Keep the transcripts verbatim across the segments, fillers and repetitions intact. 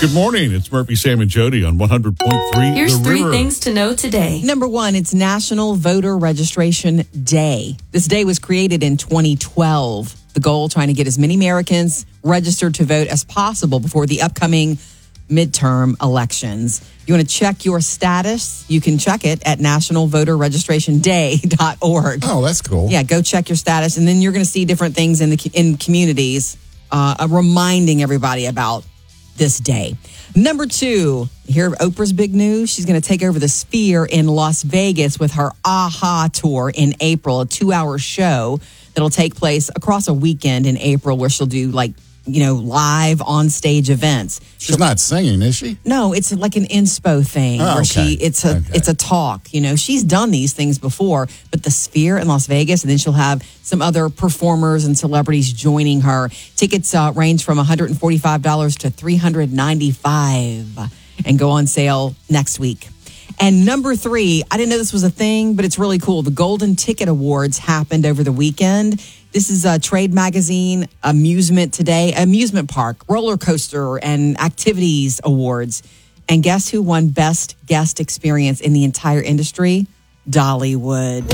Good morning. It's Murphy, Sam, and Jody on one hundred point three Here's The three River. things to know today. Number one, it's National Voter Registration Day. This day was created in twenty twelve. The goal, trying to get as many Americans registered to vote as possible before the upcoming midterm elections. You want to check your status? You can check it at national voter registration day dot org. Oh, that's cool. Yeah, go check your status, and then you're going to see different things in the in communities, uh, reminding everybody about this day. Number two, here Oprah's big news. She's going to take over the Sphere in Las Vegas with her AHA tour in April, a two-hour show that'll take place across a weekend in April, where she'll do like, you know, live on stage events. She's not singing, is she? No, it's like an inspo thing Oh, where okay. she it's a Okay. it's a talk. You know, she's done these things before, but the Sphere in Las Vegas, and then she'll have some other performers and celebrities joining her. Tickets uh, range from one hundred forty-five dollars to three hundred ninety-five dollars and go on sale next week. And number three, I didn't know this was a thing, but it's really cool. The Golden Ticket Awards happened over the weekend. This is a Trade Magazine Amusement Today, amusement park, roller coaster, and activities awards. And guess who won Best Guest Experience in the entire industry? Dollywood.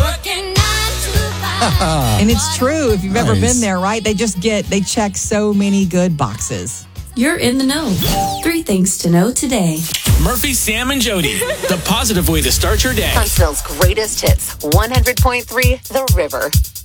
And it's true. If you've ever Nice. been there, right? They just get, they check so many good boxes. You're in the know. Three things to know today. Murphy, Sam, and Jody. The positive way to start your day. Huntsville's greatest hits, one hundred point three The River.